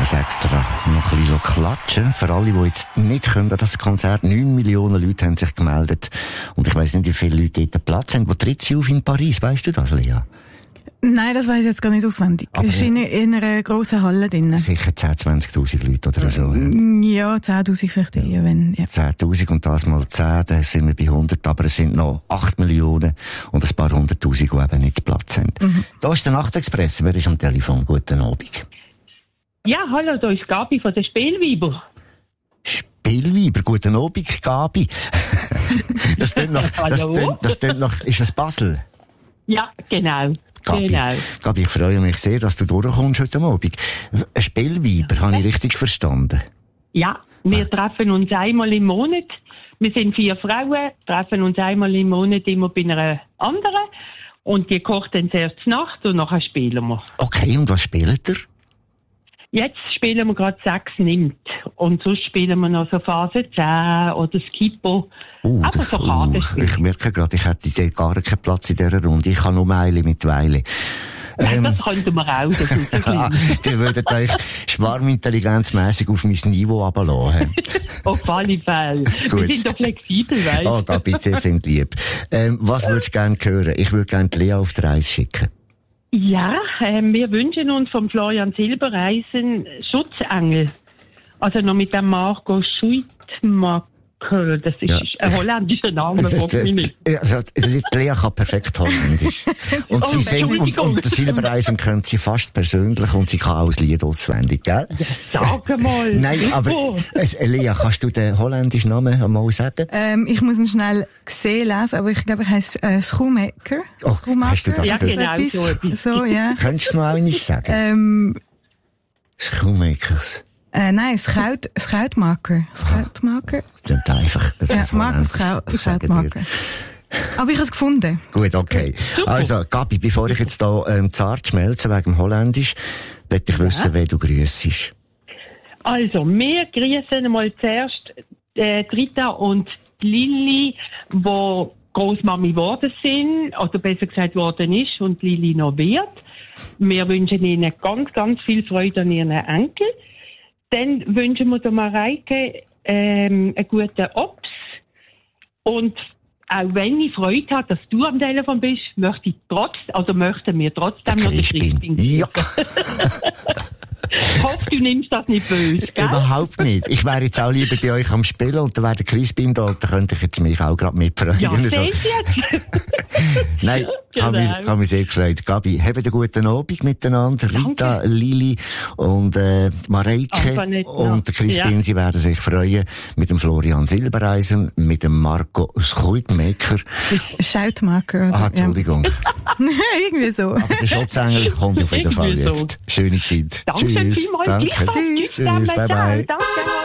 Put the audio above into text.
das extra noch ein bisschen klatschen. Für alle, die jetzt nicht können an das Konzert. 9 Millionen Leute haben sich gemeldet. Und ich weiss nicht, wie viele Leute dort Platz haben. Wo tritt sie auf in Paris? Weisst du das, Lea? Nein, das weiss ich jetzt gar nicht auswendig. Es ist in einer grossen Halle drin. Sicher 10.000, 20.000 Leute oder so. Ja, 10.000 vielleicht eher, wenn, ja. 10.000 und das mal 10, dann sind wir bei 100, aber es sind noch 8 Millionen und ein paar 100.000, die eben nicht Platz haben. Da ist der Nachtexpress. Wer ist am Telefon? Guten Abend. Ja, hallo, da ist Gabi von der Spielweiber. Spielweiber, guten Abend, Gabi. Das klingt noch, ist das Basel? Ja, genau. Gabi, ich freue mich sehr, dass du durchkommst heute Abend. Ein Spielweiber, habe ich richtig verstanden? Ja, wir treffen uns einmal im Monat. Wir sind 4 Frauen, treffen uns einmal im Monat immer bei einer anderen. Und die kocht dann zuerst Nacht und nachher spielen wir. Okay, und was spielt ihr? Jetzt spielen wir gerade 6 nimmt. Und sonst spielen wir noch so Phase 10 oder Skippo. Aber so Kartenspiel. Ich merke gerade, ich hätte gar keinen Platz in dieser Runde. Ich kann nur Meile mit Weile. Das könnten wir auch. Das ist so die würden euch schwarmintelligenzmässig auf mein Niveau runterlassen. Auf alle Fälle. Wir sind doch flexibel, weißt du? Oh, Gabi, die sind lieb. Was würdest du gerne hören? Ich würde gerne Lea auf die Reise schicken. Ja, wir wünschen uns vom Florian Silbereisen Schutzengel. Also noch mit dem Marco Schuitmacher. Das ist ein holländischer Name, fragt mich nicht. Also, Lea kann perfekt Holländisch. Und sie singt, und der Silbereisen kennt sie fast persönlich und sie kann auch das Lied auswendig, gell? Ja, sag mal. Nein, aber, Lea, kannst du den holländischen Namen einmal sagen? Ich muss ihn schnell lesen, aber ich glaube, er heisst Schumacher. Oh, hast du das gehört? Ja, genau. So, ja. Könntest du noch auch nicht sagen? Schumachers. Nein, Schuitmacher. Schuitmacher. Das klingt einfach. Das ist Markus Schuitmacher. Aber ich habe es gefunden. Gut, okay. Super. Also, Gabi, bevor ich jetzt hier zart schmelze wegen dem Holländisch, möchte ich wissen, wer du grüssest. Also, wir grüßen mal zuerst Rita und Lilli, die Großmami geworden sind, oder besser gesagt worden ist, und Lilli noch wird. Wir wünschen ihnen ganz, ganz viel Freude an ihren Enkel. Dann wünschen wir der Mareike einen guten Obst. Und auch wenn ich Freude habe, dass du am Telefon bist, möchten wir trotzdem noch den Crispin. Ja. Ich hoffe, du nimmst das nicht böse, gell? Überhaupt nicht. Ich wäre jetzt auch lieber bei euch am Spielen und dann wäre der Crispin da und dann könnte ich jetzt mich auch gerade mitfreuen. Ja, das jetzt. Nein, genau. Hab mich sehr gefreut. Gabi, habt einen guten Abend miteinander. Rita, Lili und Mareike und der Crispin, sie werden sich freuen mit dem Florian Silbereisen, mit dem Marco Schuitmacher. Schuitmacher. Ah, Entschuldigung. Irgendwie so. Aber der Schutzengel kommt auf jeden Fall jetzt. Schöne Zeit. Danke Tschüss. vielmals. Danke. Tschüss. Tschüss. Bye bye. Danke.